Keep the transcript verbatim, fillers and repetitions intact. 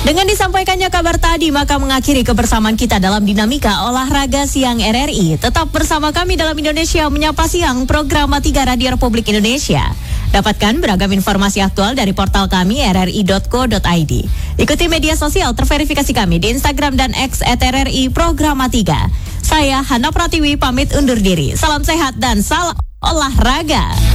Dengan disampaikannya kabar tadi, maka mengakhiri kebersamaan kita dalam Dinamika Olahraga Siang R R I. Tetap bersama kami dalam Indonesia Menyapa Siang, program tiga Radio Republik Indonesia. Dapatkan beragam informasi aktual dari portal kami r r i dot co dot i d. Ikuti media sosial terverifikasi kami di Instagram dan X at R R I Programa tiga. Saya Hana Pratiwi pamit undur diri. Salam sehat dan salam olahraga.